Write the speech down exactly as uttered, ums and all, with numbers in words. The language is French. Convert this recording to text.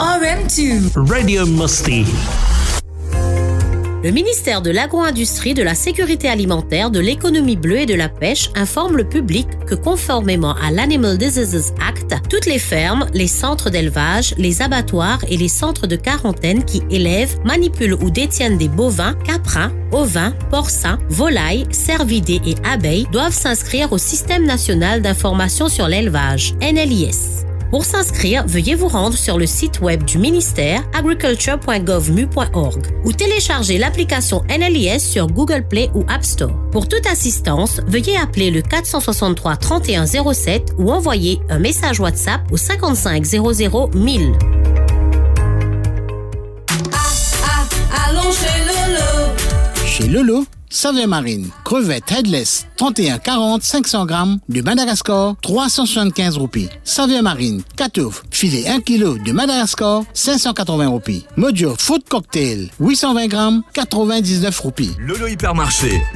R M deux. Radio Musty. Le ministère de l'Agro-Industrie, de la Sécurité alimentaire, de l'Économie bleue et de la Pêche informe le public que conformément à l'Animal Diseases Act, toutes les fermes, les centres d'élevage, les abattoirs et les centres de quarantaine qui élèvent, manipulent ou détiennent des bovins, caprins, ovins, porcins, volailles, cervidés et abeilles doivent s'inscrire au Système national d'information sur l'élevage, N L I S. Pour s'inscrire, veuillez vous rendre sur le site web du ministère agriculture point gov mu point org ou télécharger l'application N L I S sur Google Play ou App Store. Pour toute assistance, veuillez appeler le quatre cent soixante-trois trente et un zéro sept ou envoyer un message WhatsApp au cinquante-cinq zéro zéro mille. Ah, ah, allons chez Lolo. Chez Lolo, saveur marine, crevette headless, trente et un quarante, cinq cents grammes, de Madagascar, trois cent soixante-quinze roupies. Saveur marine, catouf, filet un kilo de Madagascar, cinq cent quatre-vingts roupies. Mojo food cocktail, huit cent vingt grammes, quatre-vingt-dix-neuf roupies. Lolo Hypermarché.